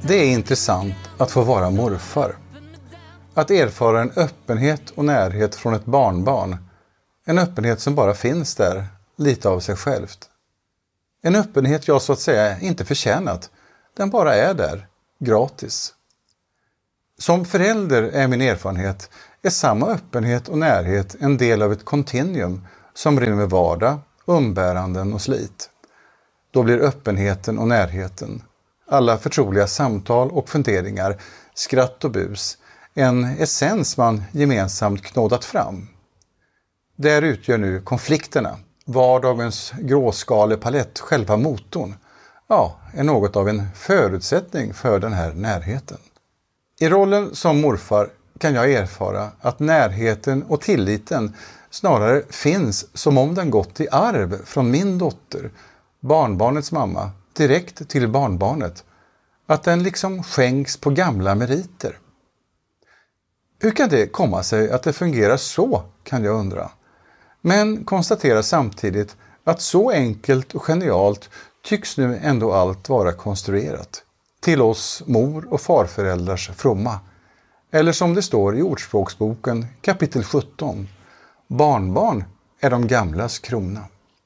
Det är intressant att få vara morfar. Att erfara en öppenhet och närhet från ett barnbarn. En öppenhet som bara finns där, lite av sig självt. En öppenhet jag så att säga inte förtjänat. Den bara är där, gratis. Som förälder är min erfarenhet är samma öppenhet och närhet en del av ett kontinuum som rymmer vardag, umbäranden och slit. Då blir öppenheten och närheten, alla förtroliga samtal och funderingar, skratt och bus, en essens man gemensamt knådat fram. Där utgör nu konflikterna, vardagens gråskalepalett, själva motorn, är något av en förutsättning för den här närheten. I rollen som morfar kan jag erfara att närheten och tilliten snarare finns som om den gått i arv från min dotter, barnbarnets mamma, direkt till barnbarnet. Att den liksom skänks på gamla meriter. Hur kan det komma sig att det fungerar så, kan jag undra. Men konstaterar samtidigt att så enkelt och genialt tycks nu ändå allt vara konstruerat. Till oss mor- och farföräldrars fromma. Eller som det står i Ordspråksboken kapitel 17. Barnbarn är de gamlas krona.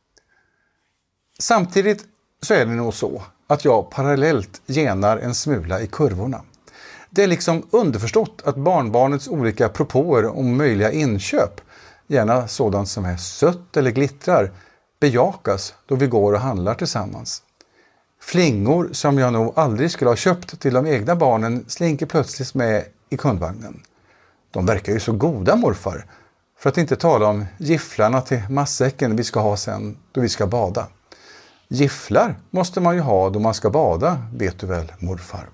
Samtidigt så är det nog så att jag parallellt genar en smula i kurvorna. Det är liksom underförstått att barnbarnets olika propåer om möjliga inköp, gärna sådant som är sött eller glittrar, bejakas då vi går och handlar tillsammans. Flingor som jag nog aldrig skulle ha köpt till de egna barnen slinker plötsligt med i kundvagnen. De verkar ju så goda, morfar, för att inte tala om gifflarna till matsäcken vi ska ha sen då vi ska bada. Gifflar måste man ju ha då man ska bada, vet du väl, morfar.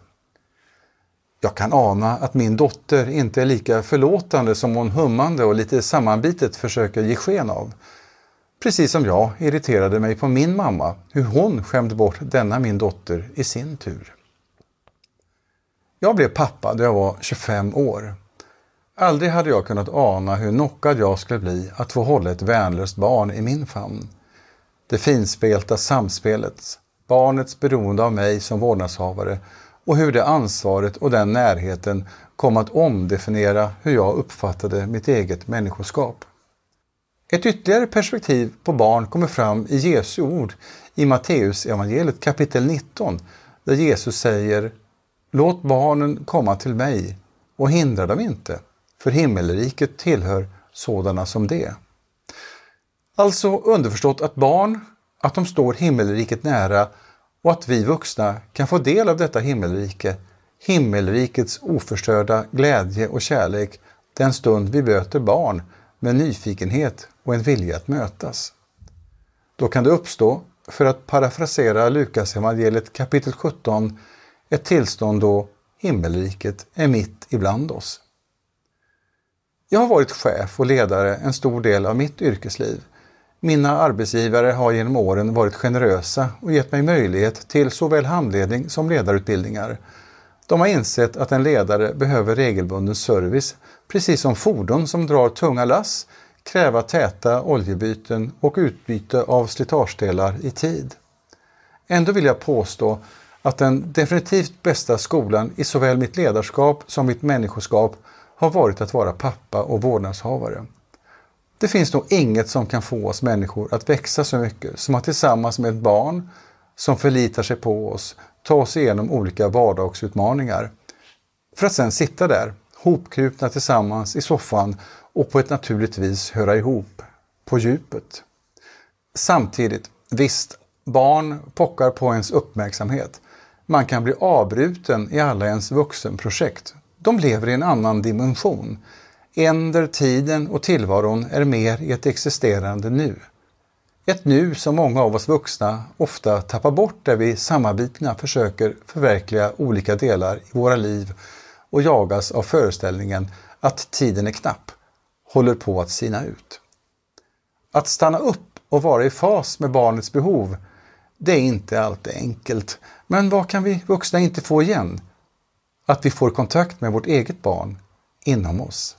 Jag kan ana att min dotter inte är lika förlåtande som hon hummande och lite sammanbitet försöker ge sken av. Precis som jag irriterade mig på min mamma, hur hon skämde bort denna min dotter i sin tur. Jag blev pappa då jag var 25 år. Aldrig hade jag kunnat ana hur knockad jag skulle bli att få hålla ett vänlöst barn i min famn. Det finspelta samspelet, barnets beroende av mig som vårdnadshavare och hur det ansvaret och den närheten kom att omdefiniera hur jag uppfattade mitt eget människoskap. Ett ytterligare perspektiv på barn kommer fram i Jesu ord i Matteus evangeliet kapitel 19, där Jesus säger: "Låt barnen komma till mig och hindra dem inte, för himmelriket tillhör sådana som det." Alltså underförstått att barn, att de står himmelriket nära och att vi vuxna kan få del av detta himmelrike, himmelrikets oförstörda glädje och kärlek den stund vi möter barn med nyfikenhet och en vilja att mötas. Då kan det uppstå, för att parafrasera Lukas evangeliet kapitel 17, ett tillstånd då himmelriket är mitt ibland oss. Jag har varit chef och ledare en stor del av mitt yrkesliv. Mina arbetsgivare har genom åren varit generösa och gett mig möjlighet till såväl handledning som ledarutbildningar. De har insett att en ledare behöver regelbunden service, precis som fordon som drar tunga lass kräva täta oljebyten och utbyte av slitagedelar i tid. Ändå vill jag påstå att den definitivt bästa skolan i såväl mitt ledarskap som mitt människoskap har varit att vara pappa och vårdnadshavare. Det finns nog inget som kan få oss människor att växa så mycket som att tillsammans med ett barn som förlitar sig på oss ta oss igenom olika vardagsutmaningar för att sedan sitta där, hopkrupna tillsammans i soffan och på ett naturligt vis höra ihop på djupet. Samtidigt, visst, barn pockar på ens uppmärksamhet. Man kan bli avbruten i alla ens vuxenprojekt. De lever i en annan dimension. Där tiden och tillvaron är mer i ett existerande nu. Ett nu som många av oss vuxna ofta tappar bort där vi sammanbitna försöker förverkliga olika delar i våra liv och jagas av föreställningen att tiden är knapp, håller på att sina ut. Att stanna upp och vara i fas med barnets behov, det är inte alltid enkelt. Men vad kan vi vuxna inte få igen? Att vi får kontakt med vårt eget barn inom oss.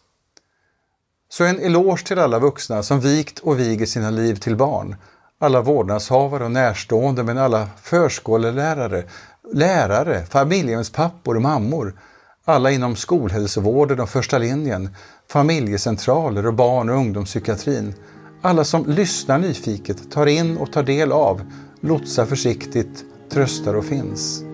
Så en eloge till alla vuxna som vikt och viger sina liv till barn. Alla vårdnadshavare och närstående, men alla förskolelärare, lärare, familjehemspappor och mammor, alla inom skolhälsovården och första linjen, familjecentraler och barn- och ungdomspsykiatrin. Alla som lyssnar nyfiket, tar in och tar del av, lotsar försiktigt, tröstar och finns.